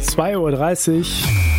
2:30 Uhr.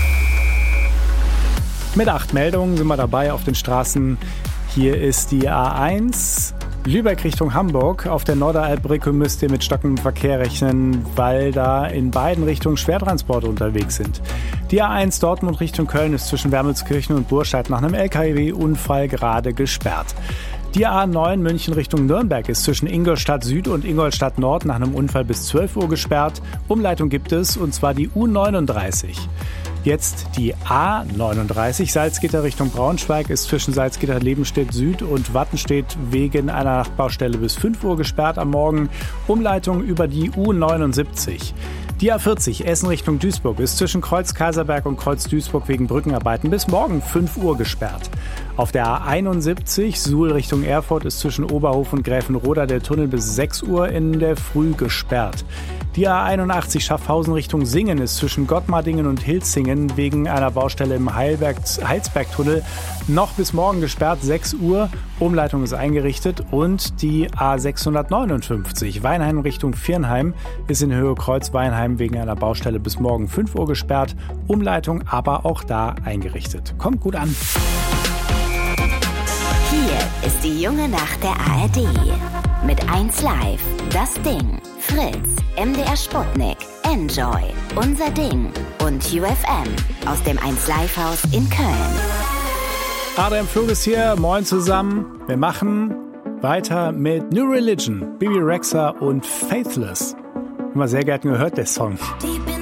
Mit 8 Meldungen sind wir dabei auf den Straßen. Hier ist die A1. Lübeck Richtung Hamburg. Auf der Norderalbbrücke müsst ihr mit stockendem Verkehr rechnen, weil da in beiden Richtungen Schwertransporte unterwegs sind. Die A1 Dortmund Richtung Köln ist zwischen Wermelskirchen und Burscheid nach einem LKW-Unfall gerade gesperrt. Die A9 München Richtung Nürnberg ist zwischen Ingolstadt Süd und Ingolstadt Nord nach einem Unfall bis 12 Uhr gesperrt. Umleitung gibt es, und zwar die U39. Jetzt die A39 Salzgitter Richtung Braunschweig ist zwischen Salzgitter-Lebenstedt Süd und Wattenstedt wegen einer Nachtbaustelle bis 5 Uhr gesperrt am Morgen. Umleitung über die U79. Die A40 Essen Richtung Duisburg ist zwischen Kreuz-Kaiserberg und Kreuz-Duisburg wegen Brückenarbeiten bis morgen 5 Uhr gesperrt. Auf der A71 Suhl Richtung Erfurt ist zwischen Oberhof und Gräfenroda der Tunnel bis 6 Uhr in der Früh gesperrt. Die A81 Schaffhausen Richtung Singen ist zwischen Gottmardingen und Hilzingen wegen einer Baustelle im Heilsbergtunnel noch bis morgen gesperrt, 6 Uhr. Umleitung ist eingerichtet. Und die A659 Weinheim Richtung Viernheim ist in Höhe Kreuz-Weinheim wegen einer Baustelle bis morgen 5 Uhr gesperrt. Umleitung aber auch da eingerichtet. Kommt gut an. Hier ist die junge Nacht der ARD. Mit 1 Live, Das Ding, Fritz, MDR Sputnik, Enjoy, Unser Ding und UFM aus dem 1 Live Haus in Köln. Adrian Flug ist hier, moin zusammen. Wir machen weiter mit New Religion, Bibi Rexha und Faithless. Immer sehr gerne gehört, der Song. Deep in